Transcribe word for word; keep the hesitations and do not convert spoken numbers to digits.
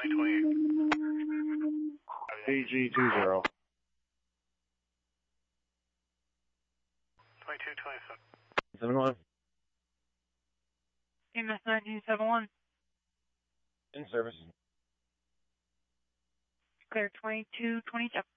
twenty twenty-eight. A G two zero. twenty-two twenty-seven. seven one. E M S nineteen seven one. In service. Clear twenty-two twenty-seven.